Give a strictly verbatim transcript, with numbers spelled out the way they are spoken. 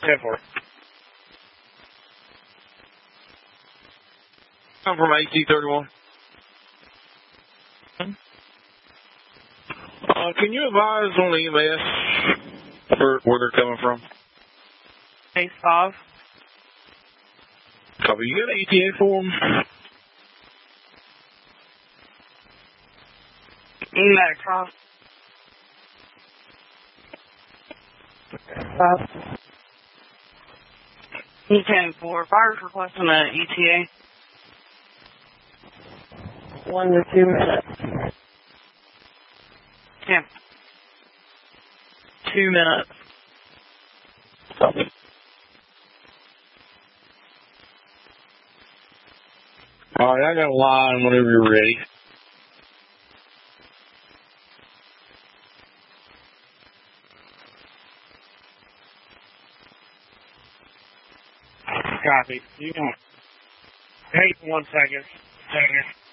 ten four. I'm from A T thirty-one. Uh, can you advise on the E M S where, where they're coming from? Base five. Copy. You got an E T A for them? Medic five. Five. E ten four. Fire's requesting an E T A. One to two minutes. Yeah. Two minutes. Copy. All right, I got a line whenever you're ready. Copy. You can wait one second. Second.